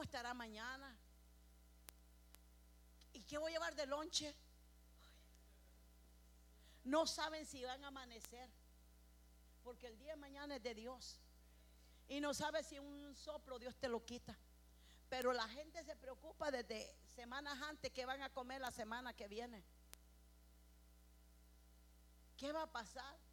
estará mañana? ¿Y qué voy a llevar de lonche? No saben si van a amanecer, porque el día de mañana es de Dios. Y no sabe si un soplo Dios te lo quita. Pero la gente se preocupa desde semanas antes que van a comer la semana que viene. ¿Qué va a pasar?